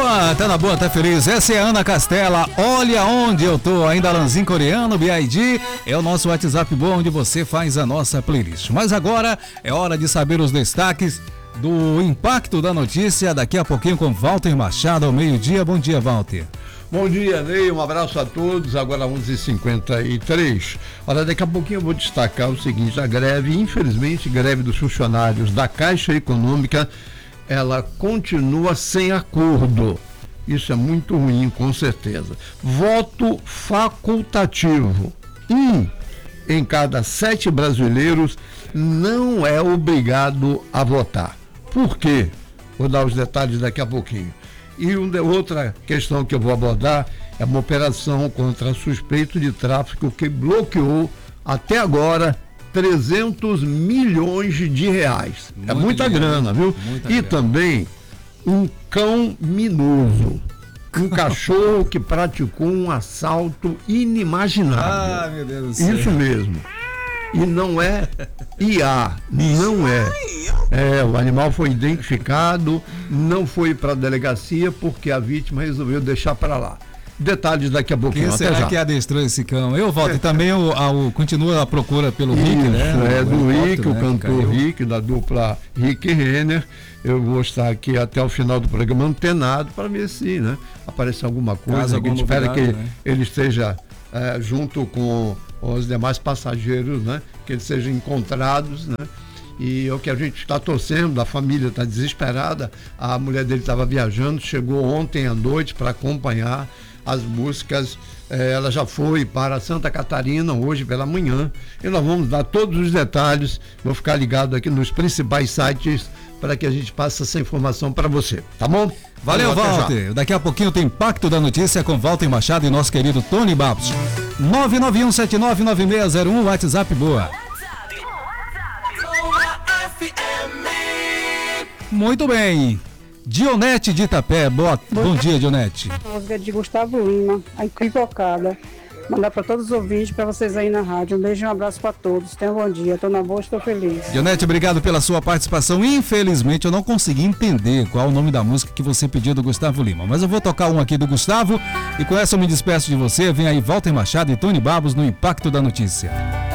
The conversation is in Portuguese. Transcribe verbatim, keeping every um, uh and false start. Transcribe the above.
boa, tá na boa, tá feliz. Essa é a Ana Castela, olha onde eu tô. Ainda Alanzinho Coreano, B I D, é o nosso WhatsApp bom onde você faz a nossa playlist. Mas agora é hora de saber os destaques do Impacto da Notícia, daqui a pouquinho com Walter Machado ao meio-dia. Bom dia, Walter. Bom dia, Ney, um abraço a todos, agora onze e cinquenta e três. Olha, daqui a pouquinho eu vou destacar o seguinte: a greve, infelizmente, greve dos funcionários da Caixa Econômica, ela continua sem acordo. Isso é muito ruim, com certeza. Voto facultativo. Um em cada sete brasileiros não é obrigado a votar. Por quê? Vou dar os detalhes daqui a pouquinho. E outra questão que eu vou abordar é uma operação contra suspeito de tráfico que bloqueou até agora trezentos milhões de reais. Muito é muita dinheiro, grana, viu? Muita e grana. Também um cão minoso. Um cachorro que praticou um assalto inimaginável. Ah, meu Deus do céu. Isso mesmo. E não é I A, não é. É, o animal foi identificado, não foi para a delegacia porque a vítima resolveu deixar para lá. Detalhes daqui a pouquinho. Quem será já. que adestrou esse cão? Eu volto. É. E também o, a, o, continua a procura pelo Isso, Rick, né? É, o do Rick, o né, cantor Rick, da dupla Rick e Renner. Eu vou estar aqui até o final do programa antenado para ver se, né, aparece alguma coisa. A gente espera que né? ele esteja é, junto com os demais passageiros, né, que eles sejam encontrados, né? E é o que a gente está torcendo, a família está desesperada. A mulher dele estava viajando, chegou ontem à noite para acompanhar as buscas. É, ela já foi para Santa Catarina hoje pela manhã e nós vamos dar todos os detalhes. Vou ficar ligado aqui nos principais sites para que a gente passe essa informação para você, tá bom? Valeu, Walter. Daqui a pouquinho tem Impacto da Notícia com Walter Machado e nosso querido Tony Babos. nove nove um sete nove nove seis zero um, WhatsApp boa. Muito bem. Dionete de Itapé, boa, bom dia, Dionete. Música de Gustavo Lima, a equivocada. Mandar para todos os ouvintes, para vocês aí na rádio. Um beijo e um abraço para todos. Tenham um bom dia. Estou na boa, estou feliz. Dionete, obrigado pela sua participação. Infelizmente, eu não consegui entender qual é o nome da música que você pediu do Gustavo Lima. Mas eu vou tocar um aqui do Gustavo. E com essa eu me despeço de você. Vem aí Walter Machado e Tony Babos no Impacto da Notícia.